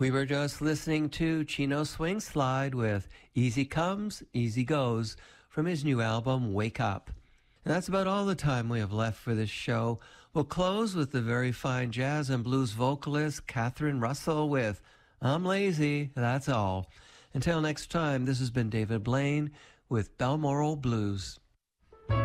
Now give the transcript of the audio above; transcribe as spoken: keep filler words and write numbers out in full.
We were just listening to Chino Swing Slide with Easy Comes, Easy Goes from his new album, Wake Up. And that's about all the time we have left for this show. We'll close with the very fine jazz and blues vocalist Catherine Russell with I'm Lazy, That's All. Until next time, this has been David Blaine with Balmoral Blues.